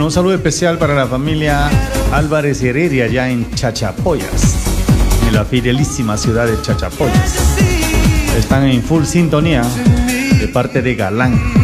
Bueno, un saludo especial para la familia Álvarez Heredia, allá en Chachapoyas, en la fidelísima ciudad de Chachapoyas. Están en full sintonía de parte de Galán.